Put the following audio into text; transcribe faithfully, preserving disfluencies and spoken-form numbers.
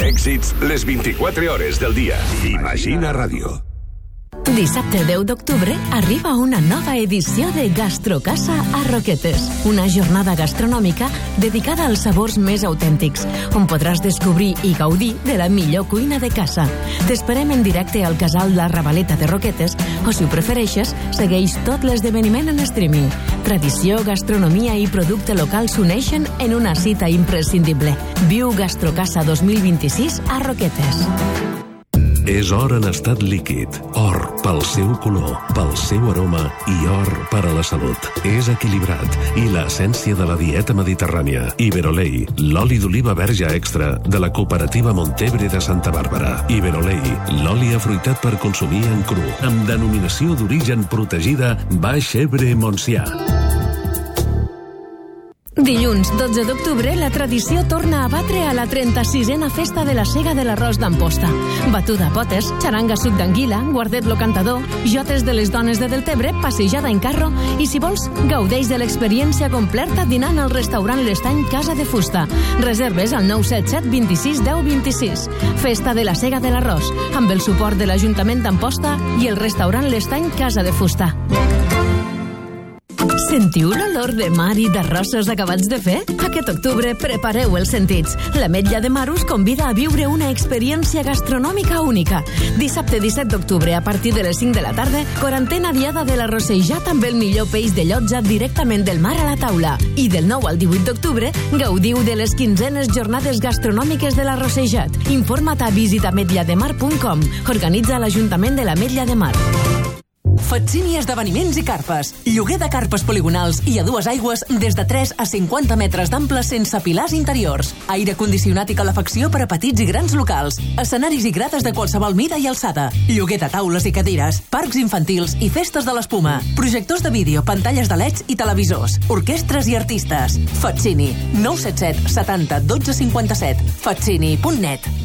èxits les vint-i-quatre hores del dia. Imagina Ràdio. Dissabte deu d'octubre arriba una nova edició de Gastrocasa a Roquetes, una jornada gastronòmica dedicada als sabors més autèntics, on podràs descobrir i gaudir de la millor cuina de casa. T'esperem en directe al Casal La Ravaleta de Roquetes, o si ho prefereixes, segueix tot l'esdeveniment en streaming. Tradició, gastronomia i producte local s'uneixen en una cita imprescindible. Viu Gastrocasa dos mil vint-i-sis a Roquetes. És or en estat líquid. Or pel seu color, pel seu aroma i or per a la salut. És equilibrat i l'essència de la dieta mediterrània. Iberolei, l'oli d'oliva verge extra de la cooperativa Montebre de Santa Bàrbara. Iberolei, l'oli afruitat per consumir en cru, amb denominació d'origen protegida Baix Ebre Montsià. Dilluns dotze d'octubre, la tradició torna a batre a la trenta-sisena Festa de la Sega de l'Arròs d'Amposta. Batuda a potes, xaranga suc d'anguila, guardet lo cantador, jotes de les dones de Deltebre, passejada en carro i, si vols, gaudeix de l'experiència completa dinant al restaurant L'Estany Casa de Fusta. Reserves al nou set set vint-i-sis deu vint-i-sis. Festa de la Sega de l'Arròs, amb el suport de l'Ajuntament d'Amposta i el restaurant L'Estany Casa de Fusta. Sentiu l'olor de mar i d'arrossos acabats de fer? Aquest octubre prepareu els sentits. L'Ametlla de Mar us convida a viure una experiència gastronòmica única. Dissabte disset d'octubre, a partir de les cinc de la tarda, quarantena diada de l'arrossejat amb el millor peix de llotja directament del mar a la taula. I del nou al divuit d'octubre, gaudiu de les quinzenes jornades gastronòmiques de l'arrossejat. Informa't a visita ametlla de mar punt com. Organitza l'Ajuntament de l'Ametlla de Mar. Fatsini Esdeveniments i Carpes. Lloguer de carpes poligonals i a dues aigües des de tres a cinquanta metres d'ample sense pilars interiors. Aire condicionat i calefacció per a petits i grans locals. Escenaris i grades de qualsevol mida i alçada. Lloguer de taules i cadires. Parcs infantils i festes de l'espuma. Projectors de vídeo, pantalles de leds i televisors. Orquestres i artistes. Fatsini. nou set set setanta dotze cinquanta-set. fatsini punt net.